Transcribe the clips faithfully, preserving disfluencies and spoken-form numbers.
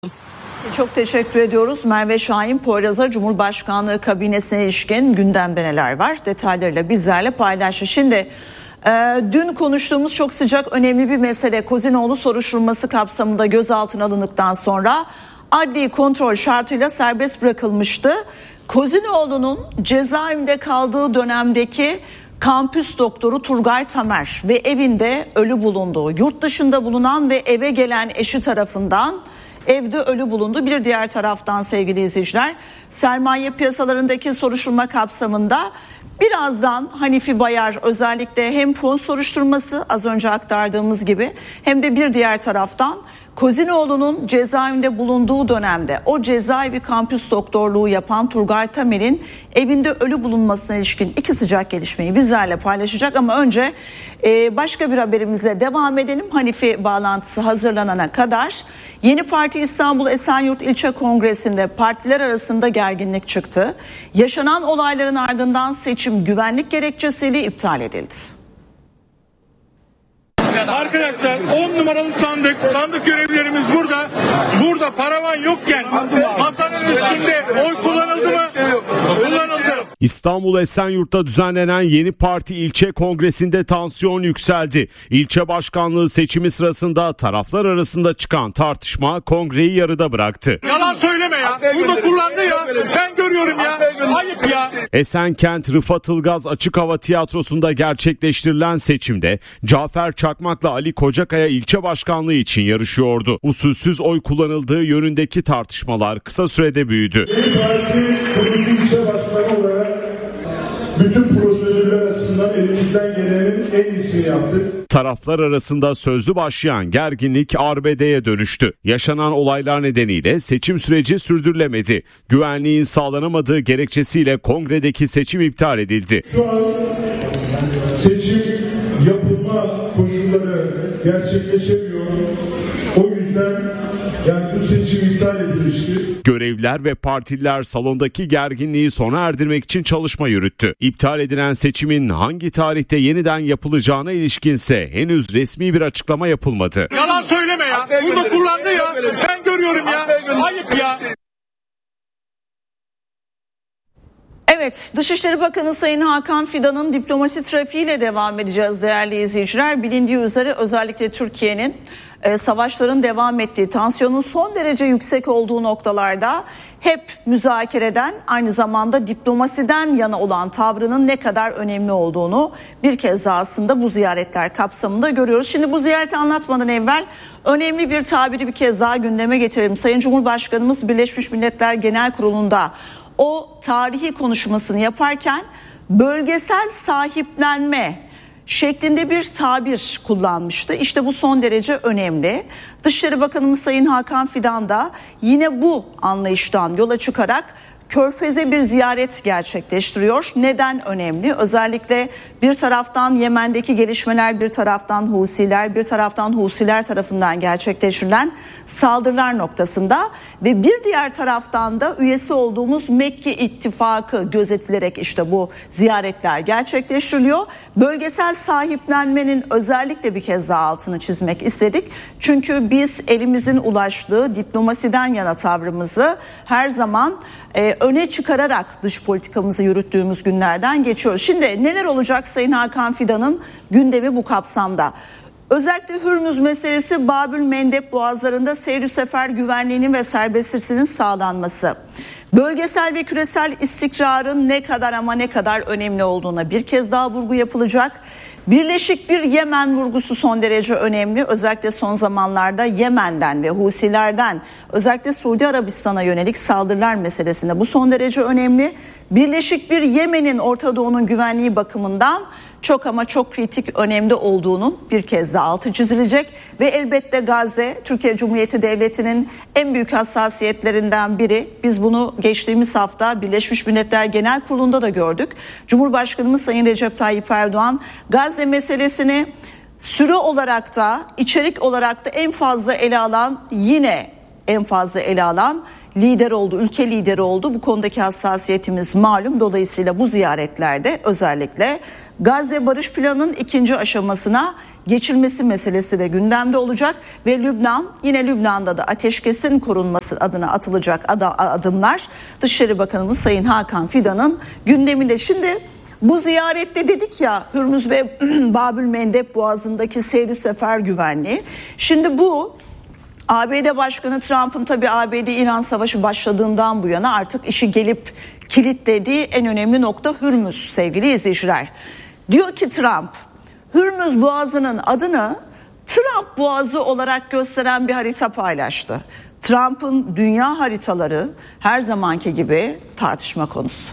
Çok teşekkür ediyoruz. Merve Şahin Poyraz'a Cumhurbaşkanlığı kabinesine ilişkin gündemde neler var detaylarıyla bizlerle paylaştı. Şimdi e, dün konuştuğumuz çok sıcak önemli bir mesele, Kozinoğlu soruşturması kapsamında gözaltına alındıktan sonra adli kontrol şartıyla serbest bırakılmıştı. Kozinoğlu'nun cezaevinde kaldığı dönemdeki kampüs doktoru Turgay Tamer ve evinde ölü bulunduğu, yurt dışında bulunan ve eve gelen eşi tarafından evde ölü bulundu. Bir diğer taraftan sevgili izleyiciler, sermaye piyasalarındaki soruşturma kapsamında birazdan Hanifi Bayar özellikle hem fon soruşturması az önce aktardığımız gibi hem de bir diğer taraftan Kozinoğlu'nun cezaevinde bulunduğu dönemde o cezaevi kampüs doktorluğu yapan Turgay Tamer'in evinde ölü bulunmasına ilişkin iki sıcak gelişmeyi bizlerle paylaşacak. Ama önce e, başka bir haberimizle devam edelim. Hanifi bağlantısı hazırlanana kadar Yeni Parti İstanbul Esenyurt İlçe Kongresi'nde partiler arasında gerginlik çıktı. Yaşanan olayların ardından seçim güvenlik gerekçesiyle iptal edildi. Arkadaşlar on numaralı sandık, sandık görevlilerimiz burada. Burada paravan yokken masanın üstünde oy kullanıldı mı? Kullanıldı. İstanbul Esenyurt'ta düzenlenen Yeni Parti ilçe kongresinde tansiyon yükseldi. İlçe başkanlığı seçimi sırasında taraflar arasında çıkan tartışma kongreyi yarıda bıraktı. Yalan söyleme ya. Burada kullandı ya. Ben görüyorum ya. Ayıp ya. Esenkent Rıfat Ilgaz Açık Hava Tiyatrosu'nda gerçekleştirilen seçimde Cafer Çakmak'la Ali Kocakaya ilçe başkanlığı için yarışıyordu. Usulsüz oy kullanıldığı yönündeki tartışmalar kısa sürede büyüdü. Yeni Parti kurucu ilçe başkanı olarak bütün prosedürler açısından elimizden gelenin en iyisini yaptık. Taraflar arasında sözlü başlayan gerginlik arbedeye dönüştü. Yaşanan olaylar nedeniyle seçim süreci sürdürülemedi. Güvenliğin sağlanamadığı gerekçesiyle kongredeki seçim iptal edildi. Şu an seçim yapılma koşulları gerçekleşemiyor. O yüzden yani bu seçim iptal edilmişti. Görevliler ve partililer salondaki gerginliği sona erdirmek için çalışma yürüttü. İptal edilen seçimin hangi tarihte yeniden yapılacağına ilişkinse henüz resmi bir açıklama yapılmadı. Yalan söyleme ya. Burada kullandı ya. Ben görüyorum ya. Ayıp ya. Evet, Dışişleri Bakanı Sayın Hakan Fidan'ın diplomasi trafiğiyle devam edeceğiz değerli izleyiciler. Bilindiği üzere özellikle Türkiye'nin e, savaşların devam ettiği, tansiyonun son derece yüksek olduğu noktalarda hep müzakereden, aynı zamanda diplomasiden yana olan tavrının ne kadar önemli olduğunu bir kez daha aslında bu ziyaretler kapsamında görüyoruz. Şimdi bu ziyareti anlatmadan evvel önemli bir tabiri bir kez daha gündeme getirelim. Sayın Cumhurbaşkanımız Birleşmiş Milletler Genel Kurulu'nda o tarihi konuşmasını yaparken bölgesel sahiplenme şeklinde bir tabir kullanmıştı. İşte bu son derece önemli. Dışişleri Bakanımız Sayın Hakan Fidan da yine bu anlayıştan yola çıkarak Körfez'e bir ziyaret gerçekleştiriyor. Neden önemli? Özellikle bir taraftan Yemen'deki gelişmeler, bir taraftan Husiler, bir taraftan Husiler tarafından gerçekleştirilen saldırılar noktasında ve bir diğer taraftan da üyesi olduğumuz Mekke İttifakı gözetilerek işte bu ziyaretler gerçekleştiriliyor. Bölgesel sahiplenmenin özellikle bir kez daha altını çizmek istedik. Çünkü biz elimizin ulaştığı diplomasiden yana tavrımızı her zaman Ee, öne çıkararak dış politikamızı yürüttüğümüz günlerden geçiyoruz. Şimdi neler olacak Sayın Hakan Fidan'ın gündemi bu kapsamda? Özellikle Hürmüz meselesi, Babül Mendeb boğazlarında seyir sefer güvenliğinin ve serbestliğinin sağlanması. Bölgesel ve küresel istikrarın ne kadar ama ne kadar önemli olduğuna bir kez daha vurgu yapılacak. Birleşik bir Yemen vurgusu son derece önemli. Özellikle son zamanlarda Yemen'den ve Husilerden özellikle Suudi Arabistan'a yönelik saldırılar meselesinde bu son derece önemli. Birleşik bir Yemen'in Orta Doğu'nun güvenliği bakımından çok ama çok kritik önemli olduğunun bir kez daha altı çizilecek ve elbette Gazze, Türkiye Cumhuriyeti Devleti'nin en büyük hassasiyetlerinden biri. Biz bunu geçtiğimiz hafta Birleşmiş Milletler Genel Kurulu'nda da gördük. Cumhurbaşkanımız Sayın Recep Tayyip Erdoğan Gazze meselesini süre olarak da içerik olarak da en fazla ele alan, yine en fazla ele alan lider oldu, ülke lideri oldu. Bu konudaki hassasiyetimiz malum. Dolayısıyla bu ziyaretlerde özellikle Gazze barış planının ikinci aşamasına geçilmesi meselesi de gündemde olacak ve Lübnan, yine Lübnan'da da ateşkesin korunması adına atılacak adımlar Dışişleri Bakanımız Sayın Hakan Fidan'ın gündeminde. Şimdi bu ziyarette dedik ya, Hürmüz ve Babülmendeb Boğazı'ndaki seyir sefer güvenliği. Şimdi bu A B D Başkanı Trump'ın tabii A B D-İran savaşı başladığından bu yana artık işi gelip kilitlediği en önemli nokta Hürmüz sevgili izleyiciler. Diyor ki Trump, Hürmüz Boğazı'nın adını Trump Boğazı olarak gösteren bir harita paylaştı. Trump'ın dünya haritaları her zamanki gibi tartışma konusu.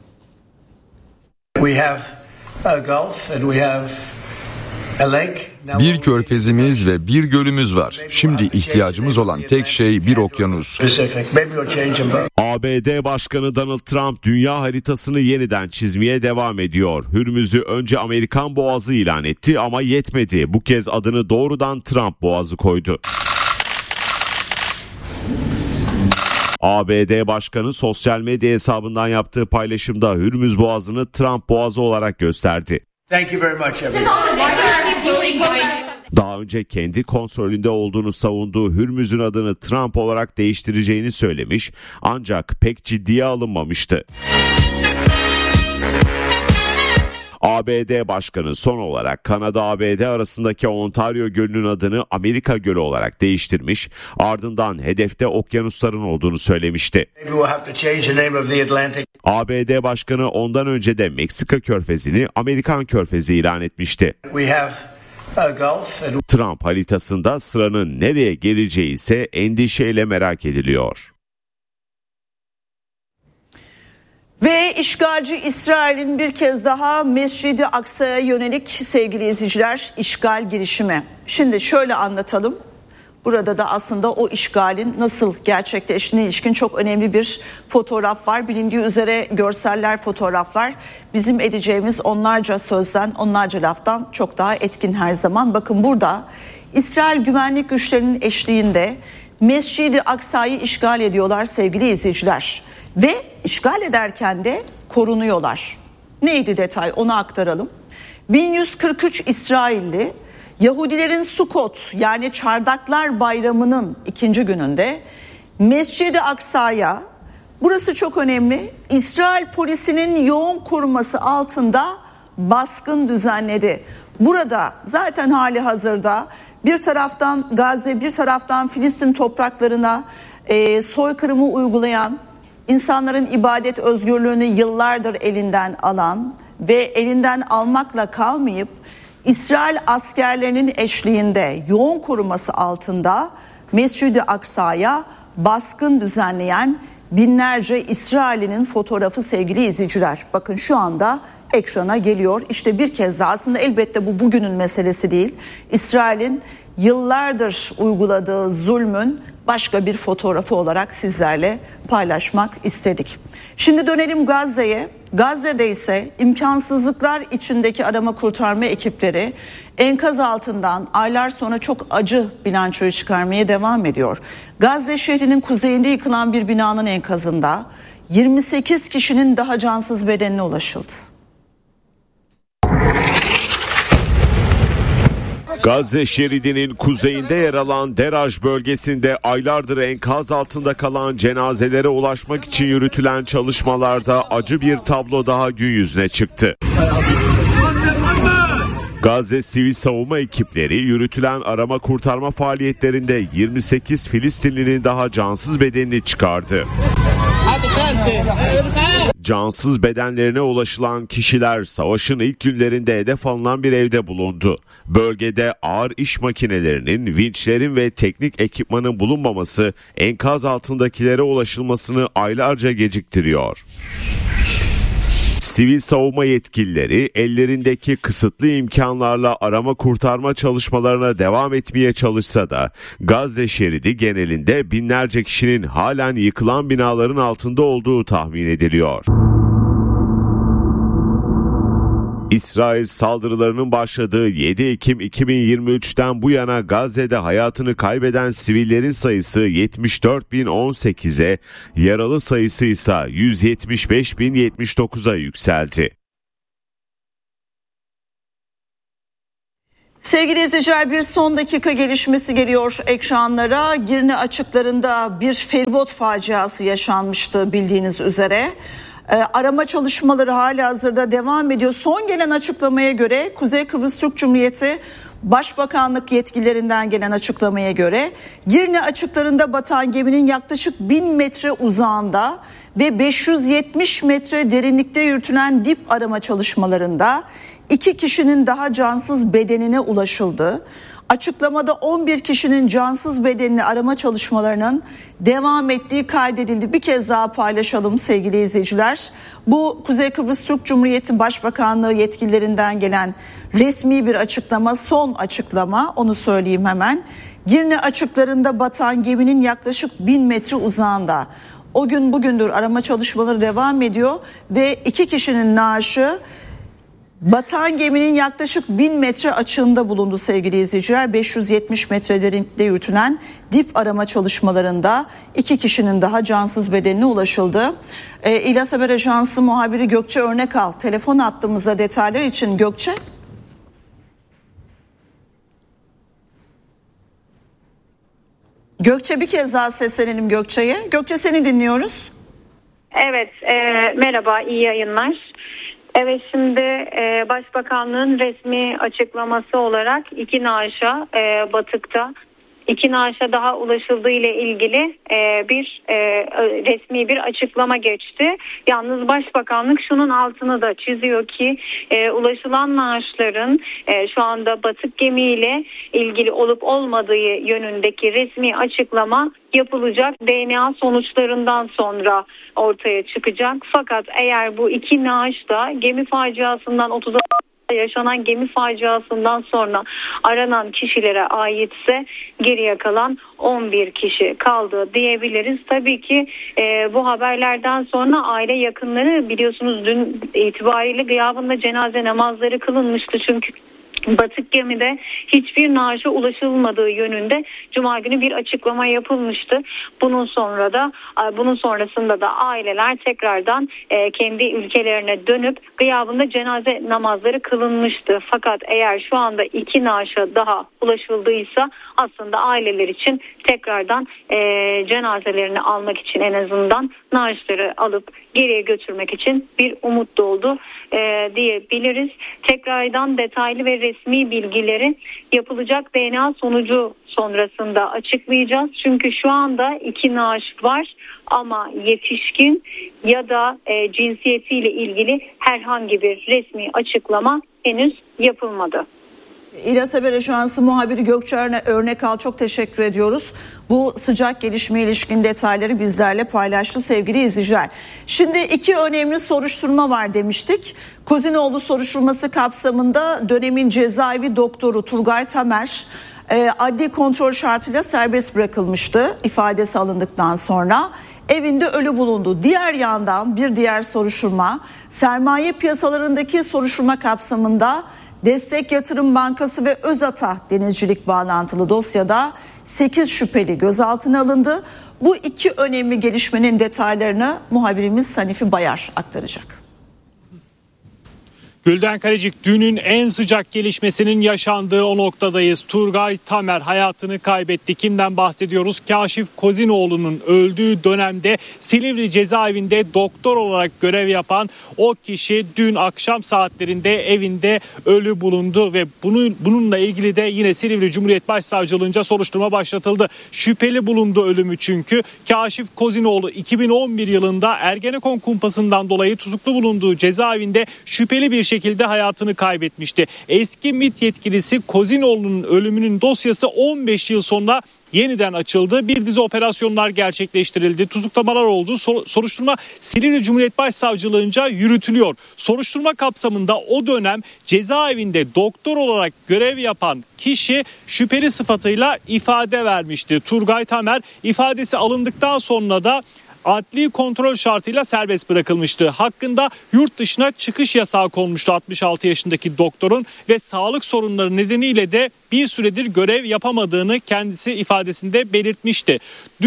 We have a gulf and we have a lake. Bir körfezimiz ve bir gölümüz var. Şimdi ihtiyacımız olan tek şey bir okyanus. A B D Başkanı Donald Trump dünya haritasını yeniden çizmeye devam ediyor. Hürmüz'ü önce Amerikan Boğazı ilan etti ama yetmedi. Bu kez adını doğrudan Trump Boğazı koydu. A B D Başkanı sosyal medya hesabından yaptığı paylaşımda Hürmüz Boğazı'nı Trump Boğazı olarak gösterdi. Thank you very much, everyone. Daha önce kendi kontrolünde olduğunu savunduğu Hürmüz'ün adını Trump olarak değiştireceğini söylemiş, ancak pek ciddiye alınmamıştı. A B D Başkanı son olarak Kanada-A B D arasındaki Ontario Gölü'nün adını Amerika Gölü olarak değiştirmiş, ardından hedefte okyanusların olduğunu söylemişti. A B D Başkanı ondan önce de Meksika Körfezi'ni Amerikan Körfezi ilan etmişti. Trump haritasında sıranın nereye geleceği ise endişeyle merak ediliyor. Ve işgalci İsrail'in bir kez daha Mescid-i Aksa'ya yönelik sevgili izleyiciler işgal girişimi. Şimdi şöyle anlatalım. Burada da aslında o işgalin nasıl gerçekleştiğine ilişkin çok önemli bir fotoğraf var. Bilindiği üzere görseller, fotoğraflar bizim edeceğimiz onlarca sözden, onlarca laftan çok daha etkin her zaman. Bakın burada İsrail güvenlik güçlerinin eşliğinde Mescid-i Aksa'yı işgal ediyorlar sevgili izleyiciler. Ve işgal ederken de korunuyorlar. Neydi detay, onu aktaralım. bin yüz kırk üç İsrailli Yahudilerin Sukot yani Çardaklar Bayramı'nın ikinci gününde Mescid-i Aksa'ya, burası çok önemli, İsrail polisinin yoğun koruması altında baskın düzenledi. Burada zaten hali hazırda bir taraftan Gazze, bir taraftan Filistin topraklarına e, soykırımı uygulayan, İnsanların ibadet özgürlüğünü yıllardır elinden alan ve elinden almakla kalmayıp İsrail askerlerinin eşliğinde yoğun koruması altında Mescid-i Aksa'ya baskın düzenleyen binlerce İsrail'in fotoğrafı sevgili izleyiciler. Bakın şu anda ekrana geliyor. İşte bir kez daha, aslında elbette bu bugünün meselesi değil. İsrail'in yıllardır uyguladığı zulmün başka bir fotoğrafı olarak sizlerle paylaşmak istedik. Şimdi dönelim Gazze'ye. Gazze'de ise imkansızlıklar içindeki arama kurtarma ekipleri enkaz altından aylar sonra çok acı bilançoyu çıkarmaya devam ediyor. Gazze şehrinin kuzeyinde yıkılan bir binanın enkazında yirmi sekiz kişinin daha cansız bedenine ulaşıldı. Gazze şeridinin kuzeyinde yer alan Deraj bölgesinde aylardır enkaz altında kalan cenazelere ulaşmak için yürütülen çalışmalarda acı bir tablo daha gün yüzüne çıktı. Gazze Sivil Savunma ekipleri yürütülen arama kurtarma faaliyetlerinde yirmi sekiz Filistinlinin daha cansız bedenini çıkardı. Cansız bedenlerine ulaşılan kişiler savaşın ilk günlerinde hedef alınan bir evde bulundu. Bölgede ağır iş makinelerinin, vinçlerin ve teknik ekipmanın bulunmaması enkaz altındakilere ulaşılmasını aylarca geciktiriyor. Sivil savunma yetkilileri ellerindeki kısıtlı imkanlarla arama kurtarma çalışmalarına devam etmeye çalışsa da Gazze şeridi genelinde binlerce kişinin halen yıkılan binaların altında olduğu tahmin ediliyor. İsrail saldırılarının başladığı yedi Ekim iki bin yirmi üç'ten bu yana Gazze'de hayatını kaybeden sivillerin sayısı yetmiş dört bin on sekize, yaralı sayısı ise yüz yetmiş beş bin yetmiş dokuz'a yükseldi. Sevgili izleyiciler, bir son dakika gelişmesi geliyor ekranlara. Girne açıklarında bir feribot faciası yaşanmıştı bildiğiniz üzere. Ee, arama çalışmaları halihazırda devam ediyor. Son gelen açıklamaya göre Kuzey Kıbrıs Türk Cumhuriyeti Başbakanlık yetkililerinden gelen açıklamaya göre Girne açıklarında batan geminin yaklaşık bin metre uzağında ve beş yüz yetmiş metre derinlikte yürütülen dip arama çalışmalarında iki kişinin daha cansız bedenine ulaşıldı. Açıklamada on bir kişinin cansız bedenini arama çalışmalarının devam ettiği kaydedildi. Bir kez daha paylaşalım sevgili izleyiciler. Bu Kuzey Kıbrıs Türk Cumhuriyeti Başbakanlığı yetkililerinden gelen resmi bir açıklama, son açıklama, onu söyleyeyim hemen. Girne açıklarında batan geminin yaklaşık bin metre uzağında. O gün bugündür arama çalışmaları devam ediyor ve iki kişinin naaşı batan geminin yaklaşık bin metre açığında bulundu sevgili izleyiciler. beş yüz yetmiş metre derinlikte yürütülen dip arama çalışmalarında iki kişinin daha cansız bedenine ulaşıldı. E, İlyas Haber Ajansı muhabiri Gökçe Örnekal telefon attığımızda detaylar için. Gökçe. Gökçe, bir kez daha seslenelim Gökçe'ye. Gökçe, seni dinliyoruz. Evet, e, merhaba, iyi yayınlar. Evet, şimdi e, Başbakanlığın resmi açıklaması olarak iki naaşa e, batıkta iki naaşa daha ulaşıldığı ile ilgili e, bir e, resmi bir açıklama geçti. Yalnız Başbakanlık şunun altını da çiziyor ki e, ulaşılan naaşların e, şu anda batık gemiyle ilgili olup olmadığı yönündeki resmi açıklama yapılacak D N A sonuçlarından sonra ortaya çıkacak. Fakat eğer bu iki naaş da gemi faciasından otuz yaşanan gemi faciasından sonra aranan kişilere aitse geriye kalan on bir kişi kaldı diyebiliriz. Tabii ki e, bu haberlerden sonra aile yakınları, biliyorsunuz dün itibariyle gıyabında cenaze namazları kılınmıştı. Çünkü batık gemide hiçbir naaşa ulaşılmadığı yönünde Cuma günü bir açıklama yapılmıştı. Bunun sonra da bunun sonrasında da aileler tekrardan kendi ülkelerine dönüp gıyabında cenaze namazları kılınmıştı. Fakat eğer şu anda iki naaşa daha ulaşıldıysa aslında aileler için tekrardan cenazelerini almak için, en azından naaşları alıp geriye götürmek için bir umut doğdu diyebiliriz. Tekrardan detaylı ve resmi bilgileri yapılacak D N A sonucu sonrasında açıklayacağız. Çünkü şu anda iki naaş var ama yetişkin ya da e, cinsiyetiyle ilgili herhangi bir resmi açıklama henüz yapılmadı. İlyas Haber Ajansı muhabiri Gökçe Örnekal, çok teşekkür ediyoruz. Bu sıcak gelişmeye ilişkin detayları bizlerle paylaştı sevgili izleyiciler. Şimdi iki önemli soruşturma var demiştik. Kozinoğlu soruşturması kapsamında dönemin cezaevi doktoru Turgay Tamer e, adli kontrol şartıyla serbest bırakılmıştı ifadesi alındıktan sonra. Evinde ölü bulundu. Diğer yandan bir diğer soruşturma, sermaye piyasalarındaki soruşturma kapsamında Destek Yatırım Bankası ve Özata denizcilik bağlantılı dosyada sekiz şüpheli gözaltına alındı. Bu iki önemli gelişmenin detaylarını muhabirimiz Hanifi Bayar aktaracak. Gülden Kalecik, dünün en sıcak gelişmesinin yaşandığı o noktadayız. Turgay Tamer hayatını kaybetti. Kimden bahsediyoruz? Kaşif Kozinoğlu'nun öldüğü dönemde Silivri cezaevinde doktor olarak görev yapan o kişi dün akşam saatlerinde evinde ölü bulundu ve bunun, bununla ilgili de yine Silivri Cumhuriyet Başsavcılığınca soruşturma başlatıldı. Şüpheli bulundu ölümü çünkü. Kaşif Kozinoğlu iki bin on bir yılında Ergenekon kumpasından dolayı tutuklu bulunduğu cezaevinde şüpheli bir şekilde hayatını kaybetmişti. Eski MİT yetkilisi Kozinoğlu'nun ölümünün dosyası on beş yıl sonra yeniden açıldı. Bir dizi operasyonlar gerçekleştirildi. Tutuklamalar oldu. Soruşturma Silivri Cumhuriyet Başsavcılığınca yürütülüyor. Soruşturma kapsamında o dönem cezaevinde doktor olarak görev yapan kişi şüpheli sıfatıyla ifade vermişti. Turgay Tamer ifadesi alındıktan sonra da adli kontrol şartıyla serbest bırakılmıştı. Hakkında yurt dışına çıkış yasağı konmuştu altmış altı yaşındaki doktorun ve sağlık sorunları nedeniyle de bir süredir görev yapamadığını kendisi ifadesinde belirtmişti. Dün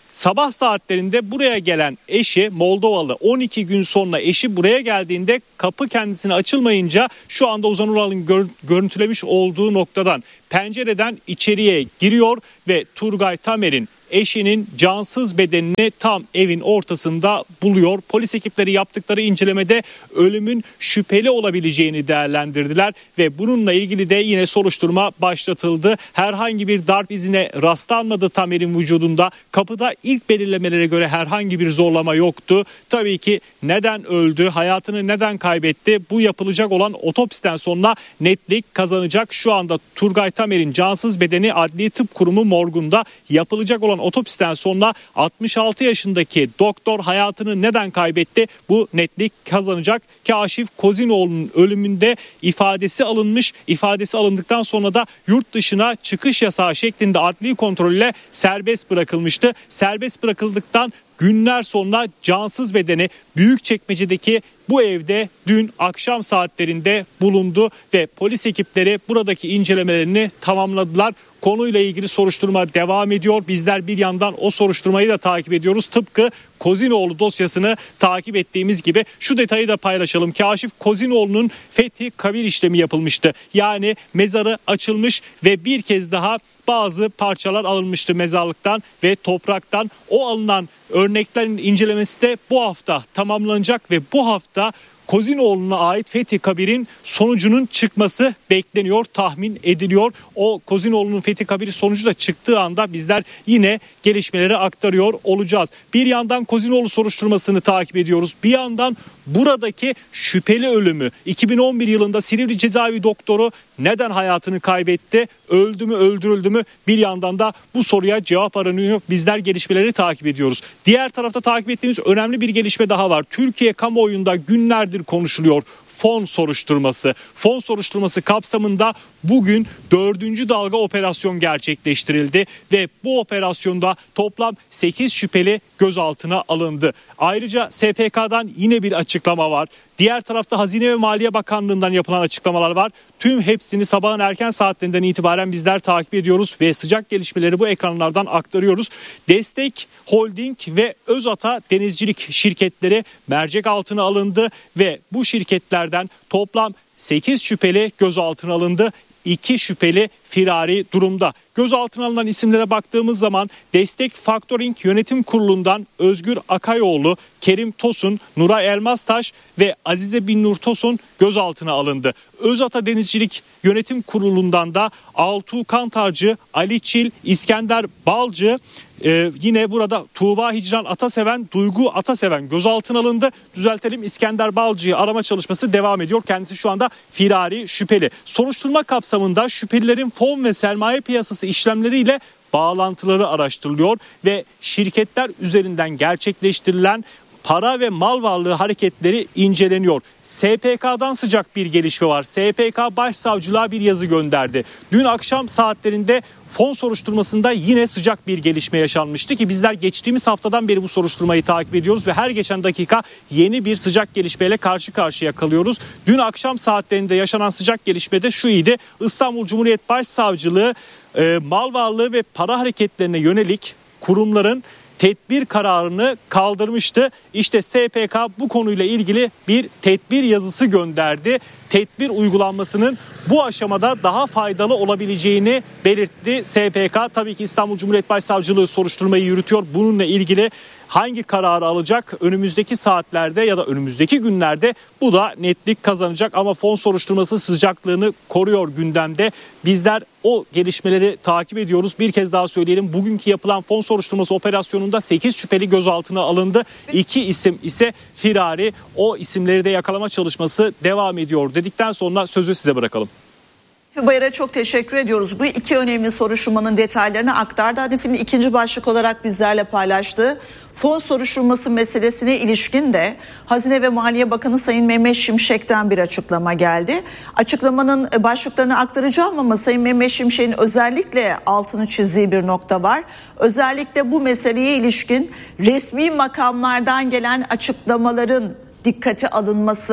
sabah saatlerinde buraya gelen eşi Moldovalı, on iki gün sonra eşi buraya geldiğinde kapı kendisine açılmayınca şu anda Ozan Ural'ın gör, görüntülemiş olduğu noktadan pencereden içeriye giriyor ve Turgay Tamer'in eşinin cansız bedenini tam evin ortasında buluyor. Polis ekipleri yaptıkları incelemede ölümün şüpheli olabileceğini değerlendirdiler ve bununla ilgili de yine soruşturma başlatıldı. Herhangi bir darp izine rastlanmadı Tamer'in vücudunda. Kapıda ilk belirlemelere göre herhangi bir zorlama yoktu. Tabii ki neden öldü, hayatını neden kaybetti? Bu yapılacak olan otopsiden sonra netlik kazanacak. Şu anda Turgay Tamer'in cansız bedeni Adli Tıp Kurumu morgunda. Yapılacak olan otopsiden sonra altmış altı yaşındaki doktor hayatını neden kaybetti? Bu netlik kazanacak. Kaşif Kozinoğlu'nun ölümünde ifadesi alınmış. İfadesi alındıktan sonra da yurt dışına çıkış yasağı şeklinde adli kontrolle serbest bırakılmıştı. Serbest bırakıldıktan günler sonra cansız bedeni Büyükçekmece'deki bu evde dün akşam saatlerinde bulundu ve polis ekipleri buradaki incelemelerini tamamladılar. Konuyla ilgili soruşturma devam ediyor. Bizler bir yandan o soruşturmayı da takip ediyoruz. Tıpkı Kozinoğlu dosyasını takip ettiğimiz gibi şu detayı da paylaşalım. Kaşif Kozinoğlu'nun fethi kabir işlemi yapılmıştı. Yani mezarı açılmış ve bir kez daha bazı parçalar alınmıştı mezarlıktan ve topraktan. O alınan örneklerin incelemesi de bu hafta tamamlanacak ve bu hafta Kozinoğlu'na ait Fethi Kabir'in sonucunun çıkması bekleniyor, tahmin ediliyor. O Kozinoğlu'nun Fethi Kabir'i sonucu da çıktığı anda bizler yine gelişmeleri aktarıyor olacağız. Bir yandan Kozinoğlu soruşturmasını takip ediyoruz. Bir yandan buradaki şüpheli ölümü, iki bin on bir yılında Silivri cezaevi doktoru neden hayatını kaybetti? Öldü mü, öldürüldü mü? Bir yandan da bu soruya cevap aranıyor. Bizler gelişmeleri takip ediyoruz. Diğer tarafta takip ettiğimiz önemli bir gelişme daha var. Türkiye kamuoyunda günlerdir konuşuluyor. Fon soruşturması. Fon soruşturması kapsamında bugün dördüncü dalga operasyon gerçekleştirildi ve bu operasyonda toplam sekiz şüpheli gözaltına alındı. Ayrıca S P K'dan yine bir açıklama var. Diğer tarafta Hazine ve Maliye Bakanlığı'ndan yapılan açıklamalar var. Tüm hepsini sabahın erken saatlerinden itibaren bizler takip ediyoruz ve sıcak gelişmeleri bu ekranlardan aktarıyoruz. Destek Holding ve Özata Denizcilik şirketleri mercek altına alındı ve bu şirketlerden toplam sekiz şüpheli gözaltına alındı. iki şüpheli firari durumda. Gözaltına alınan isimlere baktığımız zaman Destek Factoring Yönetim Kurulu'ndan Özgür Akayoğlu, Kerim Tosun, Nuray Elmastaş ve Azize Binnur Tosun gözaltına alındı. Özata Denizcilik Yönetim Kurulu'ndan da Altuğ Kantarcı, Ali Çil, İskender Balcı, Ee, yine burada Tuğba Hicran Ataseven, Duygu Ataseven gözaltına alındı. Düzeltelim, İskender Balcı'yı arama çalışması devam ediyor. Kendisi şu anda firari şüpheli. Soruşturma kapsamında şüphelilerin fon ve sermaye piyasası işlemleriyle bağlantıları araştırılıyor ve şirketler üzerinden gerçekleştirilen para ve mal varlığı hareketleri inceleniyor. S P K'dan sıcak bir gelişme var. S P K Başsavcılığa bir yazı gönderdi. Dün akşam saatlerinde fon soruşturmasında yine sıcak bir gelişme yaşanmıştı ki bizler geçtiğimiz haftadan beri bu soruşturmayı takip ediyoruz ve her geçen dakika yeni bir sıcak gelişmeyle karşı karşıya kalıyoruz. Dün akşam saatlerinde yaşanan sıcak gelişme de şu idi. İstanbul Cumhuriyet Başsavcılığı e, mal varlığı ve para hareketlerine yönelik kurumların tedbir kararını kaldırmıştı. İşte S P K bu konuyla ilgili bir tedbir yazısı gönderdi. Tedbir uygulanmasının bu aşamada daha faydalı olabileceğini belirtti S P K. Tabii ki İstanbul Cumhuriyet Başsavcılığı soruşturmayı yürütüyor. Bununla ilgili hangi kararı alacak önümüzdeki saatlerde ya da önümüzdeki günlerde bu da netlik kazanacak. Ama fon soruşturması sıcaklığını koruyor gündemde. Bizler o gelişmeleri takip ediyoruz. Bir kez daha söyleyelim, bugünkü yapılan fon soruşturması operasyonunda sekiz şüpheli gözaltına alındı. iki isim ise firari. O isimleri de yakalama çalışması devam ediyor dedikten sonra sözü size bırakalım. Bayar'a çok teşekkür ediyoruz. Bu iki önemli soruşturmanın detaylarını aktardı. Hadif'in ikinci başlık olarak bizlerle paylaştığı fon soruşturması meselesine ilişkin de Hazine ve Maliye Bakanı Sayın Mehmet Şimşek'ten bir açıklama geldi. Açıklamanın başlıklarını aktaracağım ama Sayın Mehmet Şimşek'in özellikle altını çizdiği bir nokta var. Özellikle bu meseleye ilişkin resmi makamlardan gelen açıklamaların dikkate alınması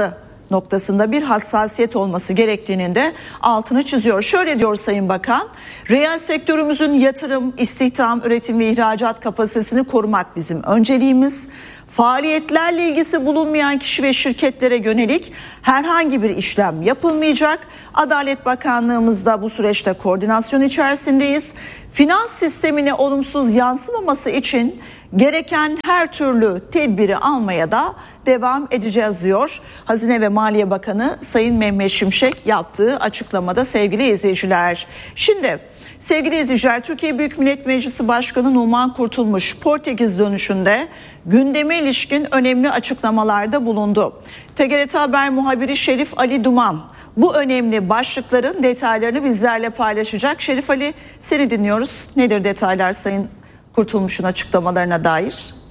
noktasında bir hassasiyet olması gerektiğinin de altını çiziyor. Şöyle diyor Sayın Bakan, reel sektörümüzün yatırım, istihdam, üretim ve ihracat kapasitesini korumak bizim önceliğimiz. Faaliyetlerle ilgisi bulunmayan kişi ve şirketlere yönelik herhangi bir işlem yapılmayacak. Adalet Bakanlığımız da bu süreçte koordinasyon içerisindeyiz. Finans sistemine olumsuz yansımaması için gereken her türlü tedbiri almaya da devam edeceğiz diyor Hazine ve Maliye Bakanı Sayın Mehmet Şimşek yaptığı açıklamada sevgili izleyiciler. Şimdi sevgili izleyiciler, Türkiye Büyük Millet Meclisi Başkanı Numan Kurtulmuş Portekiz dönüşünde gündeme ilişkin önemli açıklamalarda bulundu. T G R T Haber muhabiri Şerif Ali Duman bu önemli başlıkların detaylarını bizlerle paylaşacak. Şerif Ali, seni dinliyoruz. Nedir detaylar Sayın Kurtulmuş'un açıklamalarına dair?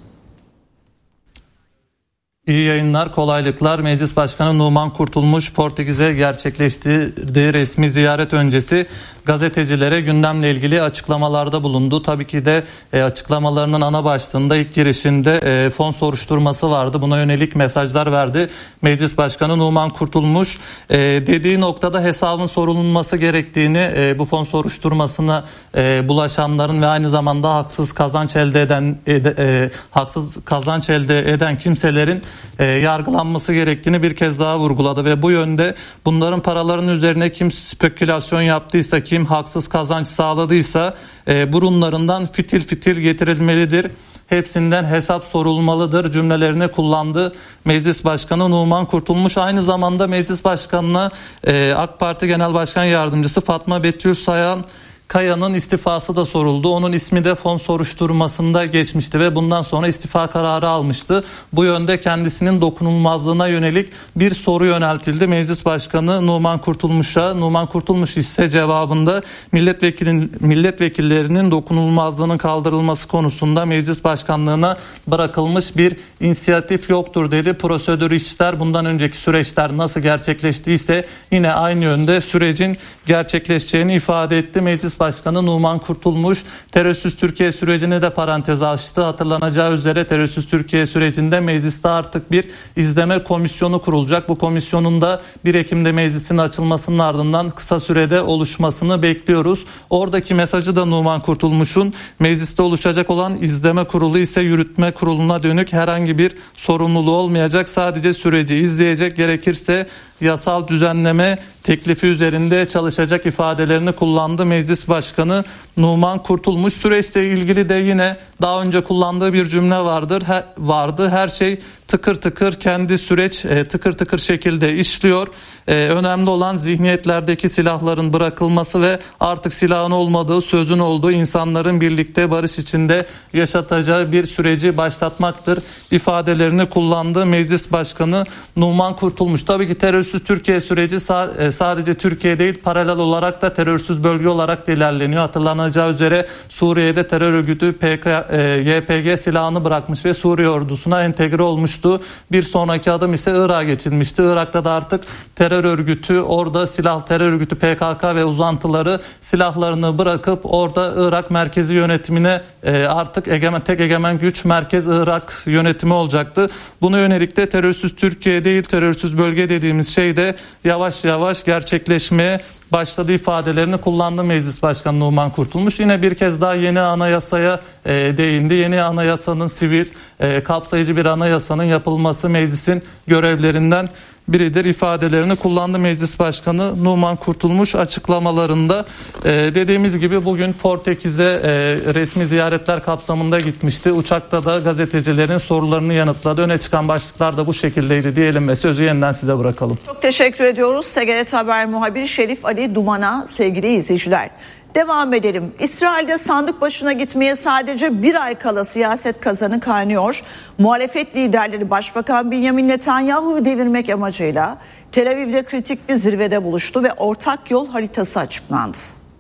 İyi yayınlar, kolaylıklar. Meclis Başkanı Numan Kurtulmuş Portekiz'e gerçekleştirdiği resmi ziyaret öncesi gazetecilere gündemle ilgili açıklamalarda bulundu. Tabii ki de e, açıklamalarının ana başlığında ilk girişinde e, fon soruşturması vardı. Buna yönelik mesajlar verdi. Meclis Başkanı Numan Kurtulmuş e, dediği noktada hesabın sorulması gerektiğini, e, bu fon soruşturmasına e, bulaşanların ve aynı zamanda haksız kazanç elde eden e, e, haksız kazanç elde eden kimselerin E, yargılanması gerektiğini bir kez daha vurguladı ve bu yönde bunların paralarının üzerine kim spekülasyon yaptıysa, kim haksız kazanç sağladıysa e, burunlarından fitil fitil getirilmelidir. Hepsinden hesap sorulmalıdır cümlelerini kullandı Meclis Başkanı Numan Kurtulmuş. Aynı zamanda Meclis Başkanı'na e, AK Parti Genel Başkan Yardımcısı Fatma Betül Sayan Kaya'nın istifası da soruldu. Onun ismi de fon soruşturmasında geçmişti ve bundan sonra istifa kararı almıştı. Bu yönde kendisinin dokunulmazlığına yönelik bir soru yöneltildi Meclis Başkanı Numan Kurtulmuş'a. Numan Kurtulmuş ise cevabında milletvekilin, milletvekillerinin dokunulmazlığının kaldırılması konusunda Meclis Başkanlığına bırakılmış bir inisiyatif yoktur dedi. Prosedür işler bundan önceki süreçler nasıl gerçekleştiyse yine aynı yönde sürecin gerçekleşeceğini ifade etti. Meclis Başkanı Numan Kurtulmuş terörsüz Türkiye sürecini de parantez açtı. Hatırlanacağı üzere terörsüz Türkiye sürecinde mecliste artık bir izleme komisyonu kurulacak. Bu komisyonun da bir Ekim'de meclisin açılmasının ardından kısa sürede oluşmasını bekliyoruz. Oradaki mesajı da Numan Kurtulmuş'un mecliste oluşacak olan izleme kurulu ise yürütme kuruluna dönük herhangi bir sorumluluğu olmayacak. Sadece süreci izleyecek, gerekirse yasal düzenleme teklifi üzerinde çalışacak ifadelerini kullandı Meclis Başkanı Numan Kurtulmuş. Süreçle ilgili de yine daha önce kullandığı bir cümle vardır. He, vardı. Her şey tıkır tıkır kendi süreç e, tıkır tıkır şekilde işliyor. E, önemli olan zihniyetlerdeki silahların bırakılması ve artık silahın olmadığı, sözün olduğu insanların birlikte barış içinde yaşatacağı bir süreci başlatmaktır ifadelerini kullandı Meclis Başkanı Numan Kurtulmuş. Tabii ki terörsüz Türkiye süreci sadece Türkiye değil, paralel olarak da terörsüz bölge olarak da ilerleniyor. Hatırlanacağı üzere Suriye'de terör örgütü P K, e, Y P G silahını bırakmış ve Suriye ordusuna entegre olmuştu. Bir sonraki adım ise Irak'a geçilmişti. Irak'ta da artık terör örgütü, orada silah terör örgütü P K K ve uzantıları silahlarını bırakıp orada Irak merkezi yönetimine e, artık egemen, tek egemen güç merkez Irak yönetimi olacaktı. Buna yönelik de terörsüz Türkiye değil, terörsüz bölge dediğimiz şey de yavaş yavaş gerçekleşmeye başladı ifadelerini kullandı Meclis Başkanı Numan Kurtulmuş. Yine bir kez daha yeni anayasaya e, değindi. Yeni anayasanın sivil, e, kapsayıcı bir anayasanın yapılması meclisin görevlerinden biridir ifadelerini kullandı Meclis Başkanı Numan Kurtulmuş açıklamalarında. Ee, dediğimiz gibi bugün Portekiz'e e, resmi ziyaretler kapsamında gitmişti. Uçakta da gazetecilerin sorularını yanıtladı. Öne çıkan başlıklar da bu şekildeydi diyelim ve sözü yeniden size bırakalım. Çok teşekkür ediyoruz. T G R T Haber muhabiri Şerif Ali Duman'a sevgili izleyiciler. Devam edelim. İsrail'de sandık başına gitmeye sadece bir ay kala siyaset kazanı kaynıyor. Muhalefet liderleri Başbakan Benjamin Netanyahu'yu devirmek amacıyla Tel Aviv'de kritik bir zirvede buluştu ve ortak yol haritası açıklandı.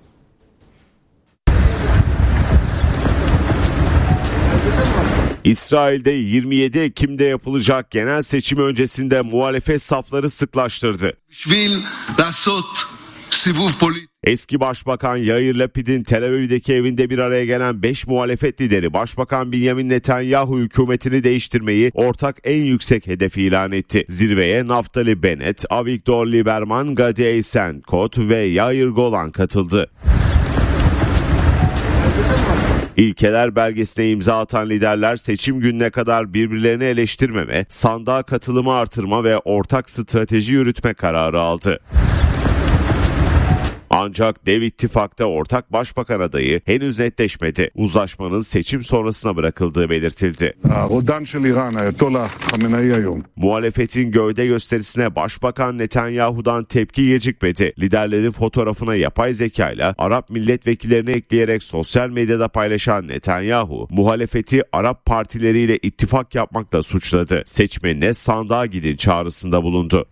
İsrail'de yirmi yedi Ekim'de yapılacak genel seçim öncesinde muhalefet safları sıklaştırdı. Eski Başbakan Yair Lapid'in Tel Aviv'deki evinde bir araya gelen beş muhalefet lideri Başbakan Benjamin Netanyahu hükümetini değiştirmeyi ortak en yüksek hedef ilan etti. Zirveye Naftali Bennett, Avigdor Lieberman, Gadi Eisenkot ve Yair Golan katıldı. İlkeler belgesine imza atan liderler seçim gününe kadar birbirlerini eleştirmeme, sandığa katılımı artırma ve ortak strateji yürütme kararı aldı. Ancak dev ittifakta ortak başbakan adayı henüz netleşmedi. Uzlaşmanın seçim sonrasına bırakıldığı belirtildi. Muhalefetin gövde gösterisine Başbakan Netanyahu'dan tepki gecikmedi. Liderlerin fotoğrafına yapay zekayla Arap milletvekillerini ekleyerek sosyal medyada paylaşan Netanyahu, muhalefeti Arap partileriyle ittifak yapmakla suçladı. Seçmenine sandığa gidin çağrısında bulundu.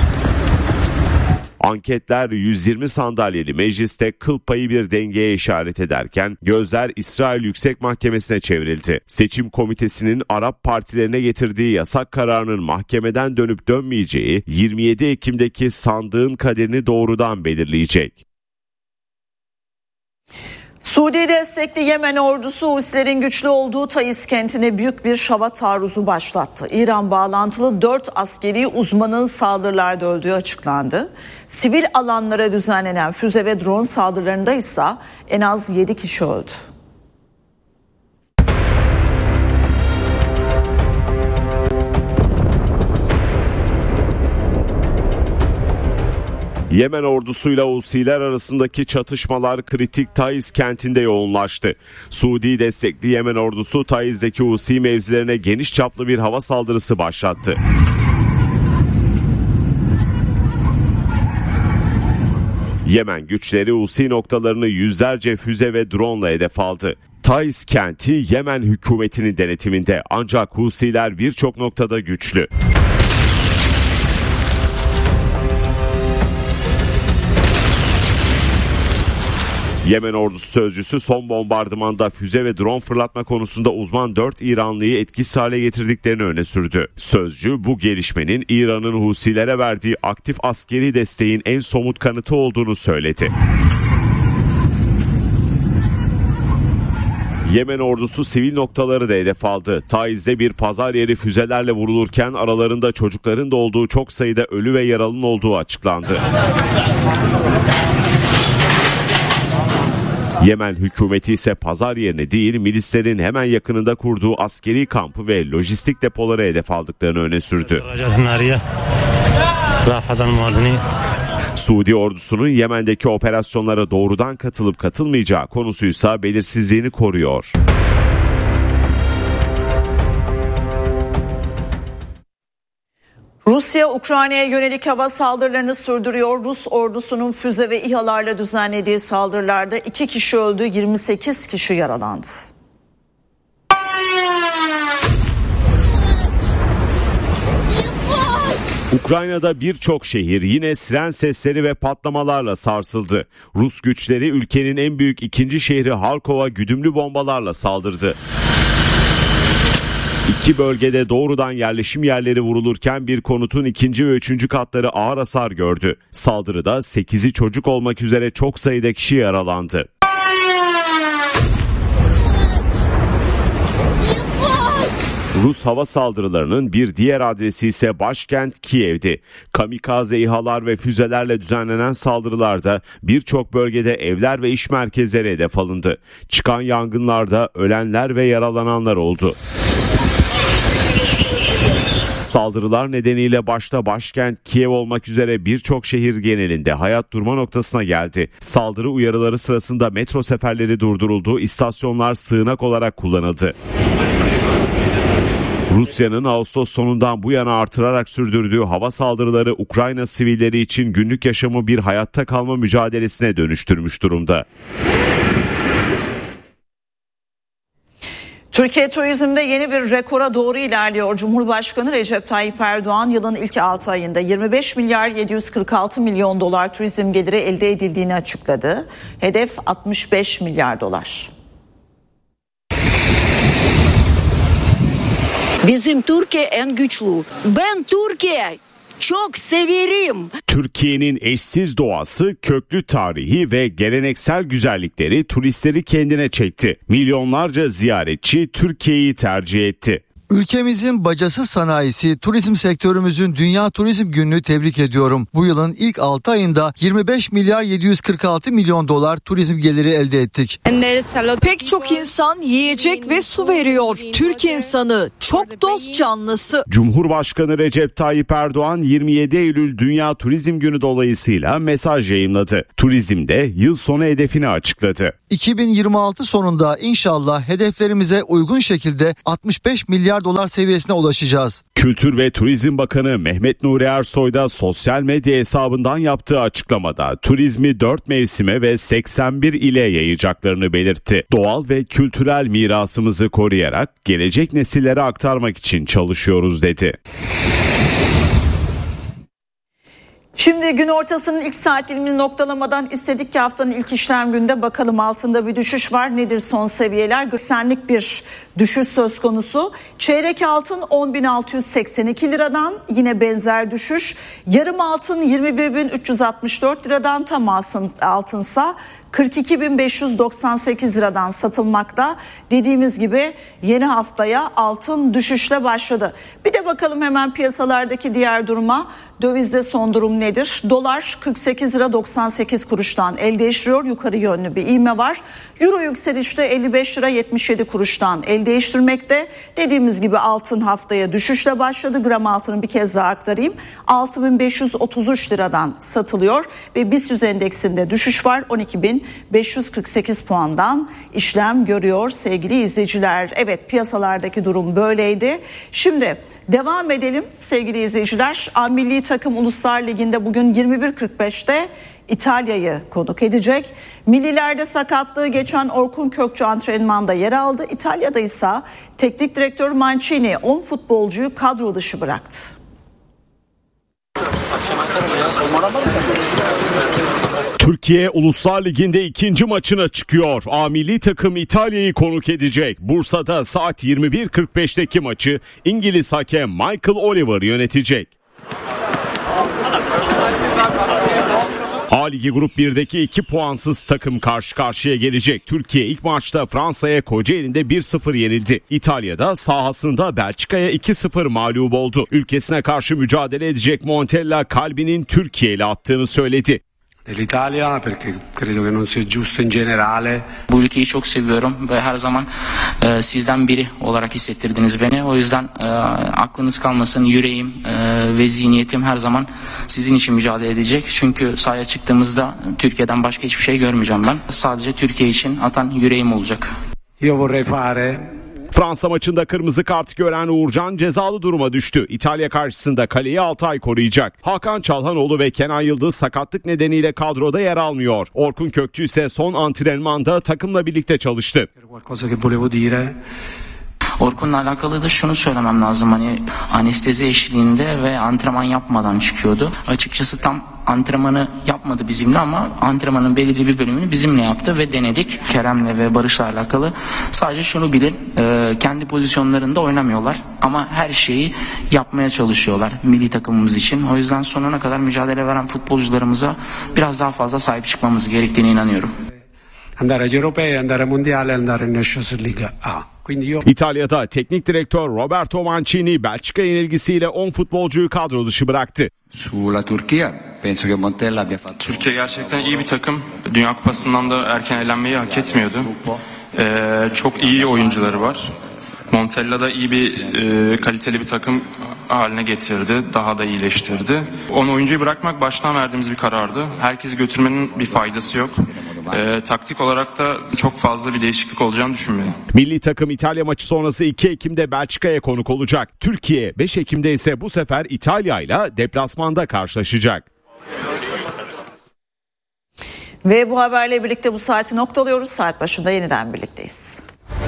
Anketler yüz yirmi sandalyeli mecliste kıl payı bir dengeye işaret ederken gözler İsrail Yüksek Mahkemesi'ne çevrildi. Seçim komitesinin Arap partilerine getirdiği yasak kararının mahkemeden dönüp dönmeyeceği yirmi yedi Ekim'deki sandığın kaderini doğrudan belirleyecek. Suudi destekli Yemen ordusu Husilerin güçlü olduğu Taiz kentine büyük bir hava taarruzu başlattı. İran bağlantılı dört askeri uzmanın saldırılarda öldüğü açıklandı. Sivil alanlara düzenlenen füze ve drone saldırılarında ise en az yedi kişi öldü. Yemen ordusuyla Husiler arasındaki çatışmalar kritik Taiz kentinde yoğunlaştı. Suudi destekli Yemen ordusu Taiz'deki Husi mevzilerine geniş çaplı bir hava saldırısı başlattı. Yemen güçleri Husi noktalarını yüzlerce füze ve drone ile hedef aldı. Taiz kenti Yemen hükümetinin denetiminde, ancak Husiler birçok noktada güçlü. Yemen ordusu sözcüsü son bombardımanda füze ve drone fırlatma konusunda uzman dört İranlıyı etkisiz hale getirdiklerini öne sürdü. Sözcü bu gelişmenin İran'ın Husilere verdiği aktif askeri desteğin en somut kanıtı olduğunu söyledi. Yemen ordusu sivil noktaları da hedef aldı. Taiz'de bir pazar yeri füzelerle vurulurken aralarında çocukların da olduğu çok sayıda ölü ve yaralının olduğu açıklandı. Yemen hükümeti ise pazar yerini değil, milislerin hemen yakınında kurduğu askeri kampı ve lojistik depoları hedef aldıklarını öne sürdü. Suudi ordusunun Yemen'deki operasyonlara doğrudan katılıp katılmayacağı konusuysa belirsizliğini koruyor. Rusya, Ukrayna'ya yönelik hava saldırılarını sürdürüyor. Rus ordusunun füze ve İHA'larla düzenlediği saldırılarda iki kişi öldü, yirmi sekiz kişi yaralandı. Ukrayna'da birçok şehir yine siren sesleri ve patlamalarla sarsıldı. Rus güçleri ülkenin en büyük ikinci şehri Harkov'a güdümlü bombalarla saldırdı. İki bölgede doğrudan yerleşim yerleri vurulurken bir konutun ikinci ve üçüncü katları ağır hasar gördü. Saldırıda sekizi çocuk olmak üzere çok sayıda kişi yaralandı. Rus hava saldırılarının bir diğer adresi ise başkent Kiev'di. Kamikaze İHA'lar ve füzelerle düzenlenen saldırılarda birçok bölgede evler ve iş merkezleri hedef alındı. Çıkan yangınlarda ölenler ve yaralananlar oldu. Saldırılar nedeniyle başta başkent Kiev olmak üzere birçok şehir genelinde hayat durma noktasına geldi. Saldırı uyarıları sırasında metro seferleri durduruldu, istasyonlar sığınak olarak kullanıldı. Rusya'nın Ağustos sonundan bu yana artırarak sürdürdüğü hava saldırıları Ukrayna sivilleri için günlük yaşamı bir hayatta kalma mücadelesine dönüştürmüş durumda. Türkiye turizmde yeni bir rekora doğru ilerliyor. Cumhurbaşkanı Recep Tayyip Erdoğan yılın ilk altı ayında yirmi beş milyar yedi yüz kırk altı milyon dolar turizm geliri elde edildiğini açıkladı. Hedef altmış beş milyar dolar. Bizim Türkiye en güçlü. Ben Türkiye. çok severim. Türkiye'nin eşsiz doğası, köklü tarihi ve geleneksel güzellikleri turistleri kendine çekti. Milyonlarca ziyaretçi Türkiye'yi tercih etti. Ülkemizin bacası sanayisi, turizm sektörümüzün Dünya Turizm Günü'nü tebrik ediyorum. Bu yılın ilk altı ayında yirmi beş milyar yedi yüz kırk altı milyon dolar turizm geliri elde ettik. Pek çok insan yiyecek ve su veriyor. Türk insanı çok dost canlısı. Cumhurbaşkanı Recep Tayyip Erdoğan yirmi yedi Eylül Dünya Turizm Günü dolayısıyla mesaj yayımladı. Turizmde yıl sonu hedefini açıkladı. iki bin yirmi altı sonunda inşallah hedeflerimize uygun şekilde altmış beş milyar dolar seviyesine ulaşacağız. Kültür ve Turizm Bakanı Mehmet Nuri Ersoy da sosyal medya hesabından yaptığı açıklamada turizmi dört mevsime ve seksen bir ile yayacaklarını belirtti. Doğal ve kültürel mirasımızı koruyarak gelecek nesillere aktarmak için çalışıyoruz dedi. Şimdi gün ortasının ilk saat dilimini noktalamadan istedik ki haftanın ilk işlem günde bakalım altında bir düşüş var. Nedir son seviyeler? kırk senlik bir düşüş söz konusu. Çeyrek altın on bin altı yüz seksen iki liradan yine benzer düşüş. Yarım altın yirmi bir bin üç yüz altmış dört liradan, tam altın, altınsa kırk iki bin beş yüz doksan sekiz liradan satılmakta. Dediğimiz gibi yeni haftaya altın düşüşle başladı. Bir de bakalım hemen piyasalardaki diğer duruma. Dövizde son durum nedir? Dolar kırk sekiz lira doksan sekiz kuruştan el değiştiriyor. Yukarı yönlü bir ivme var. Euro yükselişte elli beş lira yetmiş yedi kuruştan el değiştirmekte. Dediğimiz gibi altın haftaya düşüşle başladı. Gram altını bir kez daha aktarayım. altı bin beş yüz otuz üç liradan satılıyor ve BIST endeksinde düşüş var. on iki bin beş yüz kırk sekiz puandan işlem görüyor sevgili izleyiciler. Evet, piyasalardaki durum böyleydi. Şimdi devam edelim sevgili izleyiciler. A Milli Takım Uluslar Ligi'nde bugün yirmi bir kırk beşte İtalya'yı konuk edecek. Millilerde sakatlığı geçen Orkun Kökçü antrenmanda yer aldı. İtalya'da ise teknik direktör Mancini on futbolcuyu kadro dışı bıraktı. Türkiye Uluslar Ligi'nde ikinci maçına çıkıyor. A Milli Takım İtalya'yı konuk edecek. Bursa'da saat yirmi bir kırk beşteki maçı İngiliz hakem Michael Oliver yönetecek. A Ligi Grup birdeki iki puansız takım karşı karşıya gelecek. Türkiye ilk maçta Fransa'ya Kocaeli'nde bir sıfır yenildi. İtalya'da sahasında Belçika'ya iki sıfır mağlup oldu. Ülkesine karşı mücadele edecek Montella kalbinin Türkiye ile attığını söyledi. dell'Italia perché credo che non sia giusto in generale. Bu ülkeyi çok seviyorum ve her zaman e, sizden biri olarak hissettirdiniz beni. O yüzden e, aklınız kalmasın, yüreğim e, ve zihniyetim her zaman sizin için mücadele edecek. Çünkü sahaya çıktığımızda Türkiye'den başka hiçbir şey görmeyeceğim ben. Sadece Türkiye için atan yüreğim olacak. Io vorrei fare Fransa maçında kırmızı kart gören Uğurcan cezalı duruma düştü. İtalya karşısında kaleyi Altay koruyacak. Hakan Çalhanoğlu ve Kenan Yıldız sakatlık nedeniyle kadroda yer almıyor. Orkun Kökçü ise son antrenmanda takımla birlikte çalıştı. Orkun'la alakalı da şunu söylemem lazım, hani anestezi eşliğinde ve antrenman yapmadan çıkıyordu. Açıkçası tam antrenmanı yapmadı bizimle ama antrenmanın belirli bir bölümünü bizimle yaptı ve denedik. Kerem'le ve Barış'la alakalı sadece şunu bilin, e, kendi pozisyonlarında oynamıyorlar ama her şeyi yapmaya çalışıyorlar milli takımımız için. O yüzden sonuna kadar mücadele veren futbolcularımıza biraz daha fazla sahip çıkmamız gerektiğine inanıyorum. Andare agli europei, andare mondiale, andare in Nations League A. İtalya'da teknik direktör Roberto Mancini Belçika yenilgisiyle on futbolcuyu kadro dışı bıraktı. Türkiye gerçekten iyi bir takım. Dünya Kupası'ndan da erken elenmeyi hak etmiyordu. Ee, çok iyi oyuncuları var. Montella da iyi bir e, kaliteli bir takım haline getirdi. Daha da iyileştirdi. on oyuncuyu bırakmak baştan verdiğimiz bir karardı. Herkesi götürmenin bir faydası yok. E, taktik olarak da çok fazla bir değişiklik olacağını düşünmüyorum. Milli takım İtalya maçı sonrası iki Ekim'de Belçika'ya konuk olacak. Türkiye beş Ekim'de ise bu sefer İtalya ile deplasmanda karşılaşacak. Ve bu haberle birlikte bu saati noktalıyoruz. Saat başında yeniden birlikteyiz.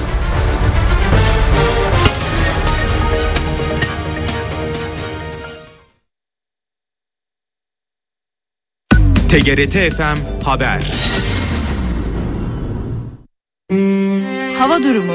T G R T F M Haber. Hava durumu.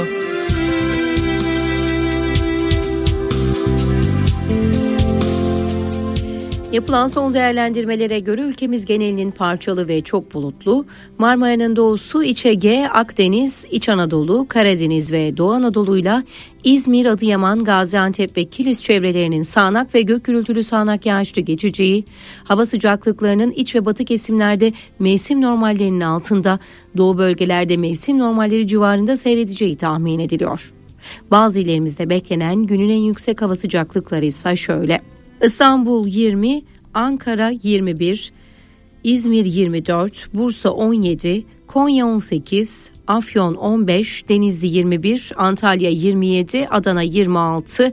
Yapılan son değerlendirmelere göre ülkemiz genelinin parçalı ve çok bulutlu, Marmara'nın doğusu, İç Ege, Akdeniz, İç Anadolu, Karadeniz ve Doğu Anadolu'yla İzmir, Adıyaman, Gaziantep ve Kilis çevrelerinin sağanak ve gök gürültülü sağanak yağışlı geçeceği, hava sıcaklıklarının iç ve batı kesimlerde mevsim normallerinin altında, doğu bölgelerde mevsim normalleri civarında seyredeceği tahmin ediliyor. Bazı illerimizde beklenen günün en yüksek hava sıcaklıkları ise şöyle: İstanbul yirmi, Ankara yirmi bir, İzmir yirmi dört, Bursa on yedi, Konya on sekiz, Afyon on beş, Denizli yirmi bir, Antalya yirmi yedi, Adana yirmi altı,